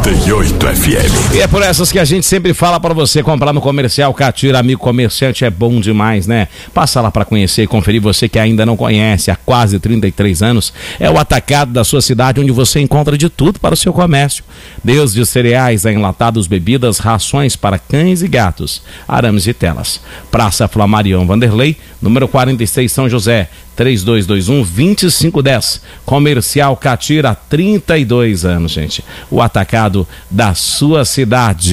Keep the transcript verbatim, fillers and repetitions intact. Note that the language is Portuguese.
e oito F M. E é por essas que a gente sempre fala para você comprar no Comercial Catira. Amigo comerciante, é bom demais, né? Passa lá para conhecer e conferir. Você que ainda não conhece há quase trinta e três anos, é o atacado da sua cidade, onde você encontra de tudo para o seu comércio. Desde cereais a enlatados, bebidas, rações para cães e gatos, arames e telas. Praça Flamarion Vanderlei, número quarenta e seis, São José, três dois dois um, dois cinco um zero. Comercial Catira, há trinta e dois anos, gente. O atacado da sua cidade.